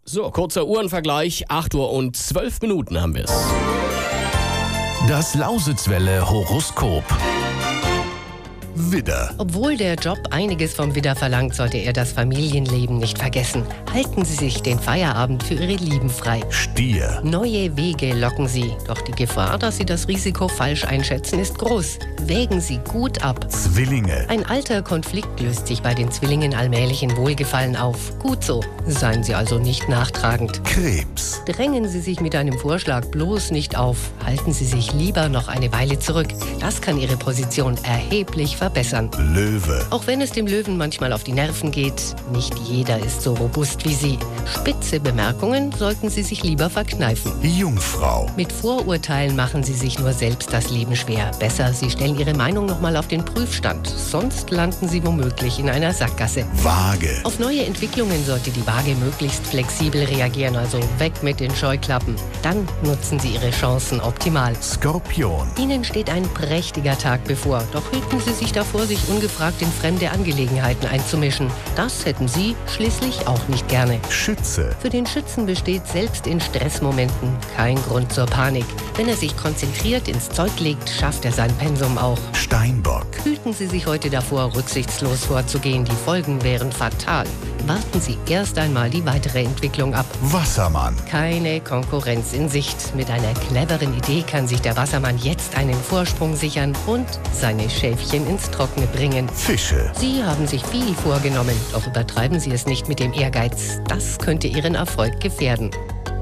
So, kurzer Uhrenvergleich. 8:12 haben wir es. Das Lausitzwelle Horoskop. Widder. Obwohl der Job einiges vom Widder verlangt, sollte er das Familienleben nicht vergessen. Halten Sie sich den Feierabend für Ihre Lieben frei. Stier. Neue Wege locken Sie. Doch die Gefahr, dass Sie das Risiko falsch einschätzen, ist groß. Wägen Sie gut ab. Zwillinge. Ein alter Konflikt löst sich bei den Zwillingen allmählich in Wohlgefallen auf. Gut so. Seien Sie also nicht nachtragend. Krebs. Drängen Sie sich mit einem Vorschlag bloß nicht auf. Halten Sie sich lieber noch eine Weile zurück. Das kann Ihre Position erheblich verbessern. Löwe. Auch wenn es dem Löwen manchmal auf die Nerven geht, nicht jeder ist so robust wie Sie. Spitze Bemerkungen sollten Sie sich lieber verkneifen. Jungfrau. Mit Vorurteilen machen Sie sich nur selbst das Leben schwer. Besser, Sie stellen Ihre Meinung nochmal auf den Prüfstand. Sonst landen Sie womöglich in einer Sackgasse. Waage. Auf neue Entwicklungen sollte die Waage möglichst flexibel reagieren, also weg mit den Scheuklappen. Dann nutzen Sie Ihre Chancen optimal. Skorpion. Ihnen steht ein prächtiger Tag bevor, doch hüten Sie sich davor, sich ungefragt in fremde Angelegenheiten einzumischen. Das hätten Sie schließlich auch nicht gerne. Schütze. Für den Schützen besteht selbst in Stressmomenten kein Grund zur Panik. Wenn er sich konzentriert ins Zeug legt, schafft er sein Pensum auch. Steinbock. Hüten Sie sich heute davor, rücksichtslos vorzugehen. Die Folgen wären fatal. Warten Sie erst einmal die weitere Entwicklung ab. Wassermann. Keine Konkurrenz in Sicht. Mit einer cleveren Idee kann sich der Wassermann jetzt einen Vorsprung sichern und seine Schäfchen ins Trockene bringen. Fische. Sie haben sich viel vorgenommen, doch übertreiben Sie es nicht mit dem Ehrgeiz. Das könnte Ihren Erfolg gefährden.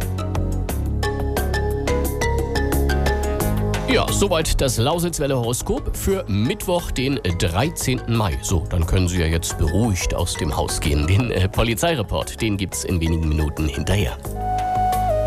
Ja, soweit das Lausitzwelle-Horoskop für Mittwoch, den 13. Mai. So, dann können Sie ja jetzt beruhigt aus dem Haus gehen. Den Polizeireport, den gibt's in wenigen Minuten hinterher.